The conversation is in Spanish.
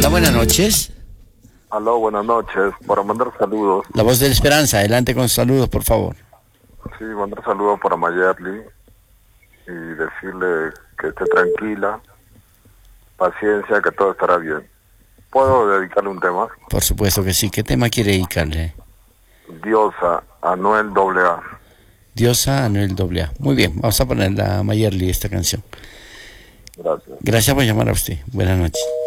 Hola, buenas noches. Aló, buenas noches. Para mandar saludos. La voz de la esperanza, adelante con saludos, por favor. Sí, mandar saludos para Mayerly y decirle que esté tranquila, paciencia, que todo estará bien. ¿Puedo dedicarle un tema? Por supuesto que sí. ¿Qué tema quiere dedicarle? Diosa, Anuel AA. Diosa Anuel AA. Muy bien, vamos a poner a Mayerly esta canción. Gracias. Gracias por llamar a usted. Buenas noches.